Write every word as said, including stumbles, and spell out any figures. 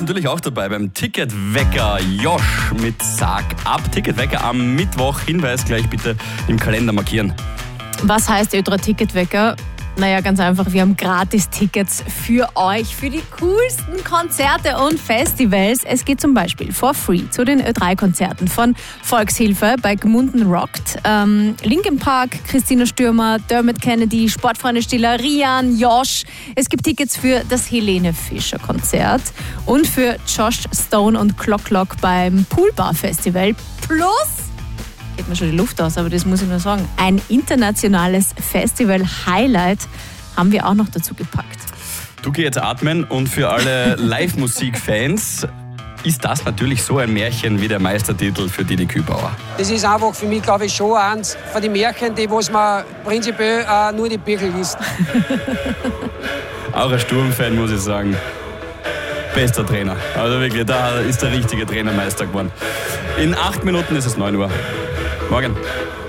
natürlich auch dabei beim Ticketwecker Josh mit Sag ab. Ticketwecker am Mittwoch. Hinweis gleich bitte im Kalender markieren. Was heißt Ö drei Ticketwecker? Naja, ganz einfach, wir haben Gratis-Tickets für euch, für die coolsten Konzerte und Festivals. Es geht zum Beispiel for free zu den Ö drei Konzerten von Volkshilfe bei Gmunden Rockt, ähm, Linkin Park, Christina Stürmer, Dermot Kennedy, Sportfreunde Stiller, Rian, Josh. Es gibt Tickets für das Helene Fischer Konzert und für Josh Stone und Clock Clock beim Poolbar Festival. Plus, geht mir schon die Luft aus, aber das muss ich nur sagen, ein internationales Festival-Highlight haben wir auch noch dazu gepackt. Du geh jetzt atmen und für alle Live-Musik-Fans ist das natürlich so ein Märchen wie der Meistertitel für Didi Kübauer. Das ist einfach für mich, glaube ich, schon eins von den Märchen, die was man prinzipiell äh, nur die Birkel liest. Auch ein Sturm-Fan, muss ich sagen. Bester Trainer. Also wirklich, da ist der richtige Trainermeister geworden. In acht Minuten ist es neun Uhr. Morgen.